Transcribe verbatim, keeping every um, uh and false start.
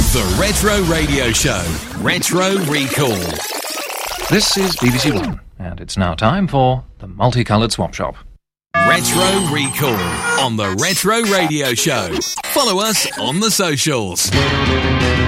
The Retro Radio Show. Retro Recall. This is B B C One, and it's now time for the Multicoloured Swap Shop. Retro Recall on the Retro Radio Show. Follow us on the socials.